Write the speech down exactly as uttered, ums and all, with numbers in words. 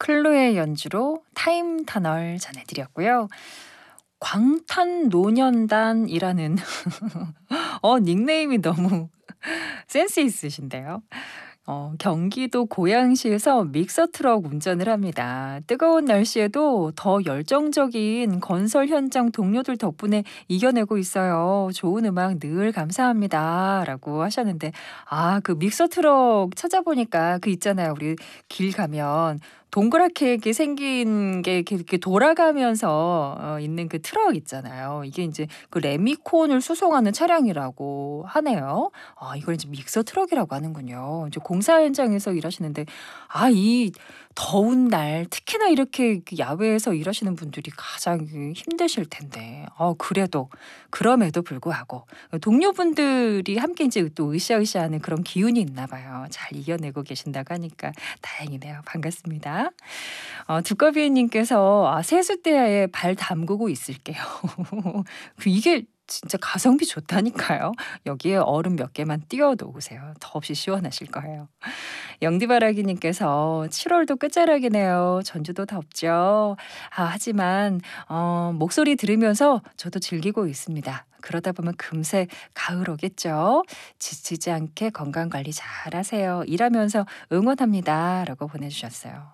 클로의 연주로 타임 터널 전해드렸고요. 광탄노년단이라는 어 닉네임이 너무 센스 있으신데요. 어 경기도 고양시에서 믹서 트럭 운전을 합니다. 뜨거운 날씨에도 더 열정적인 건설 현장 동료들 덕분에 이겨내고 있어요. 좋은 음악 늘 감사합니다라고 하셨는데 아 그 믹서 트럭 찾아보니까 그 있잖아요. 우리 길 가면 동그랗게 이렇게 생긴 게 이렇게 이렇게 돌아가면서 어 있는 그 트럭 있잖아요. 이게 인제 그 레미콘을 수송하는 차량이라고 하네요. 아 이걸 이제 믹서 트럭이라고 하는군요. 이제 공사 현장에서 일하시는데 아 이 더운 날 특히나 이렇게 그 야외에서 일하시는 분들이 가장 그 힘드실 텐데 어 그래도 그럼에도 불구하고 어 동료분들이 함께 인제 또 으쌰으쌰하는 그런 기운이 있나 봐요. 잘 이겨내고 계신다고 하니까 다행이네요. 반갑습니다. 어 두꺼비 님께서 "아 세숫대야에 발 담그고 있을게요." 그 이게 진짜 가성비 좋다니까요. 여기에 얼음 몇 개만 띄워 놓으세요. 더없이 시원하실 거예요. 영디바라기 님께서 "칠 월도 끝자락이네요. 전주도 덥죠?" 아 하지만 어 목소리 들으면서 저도 즐기고 있습니다. 그러다 보면 금세 가을 오겠죠. 지치지 않게 건강 관리 잘하세요. 일하면서 응원합니다."라고 보내주셨어요.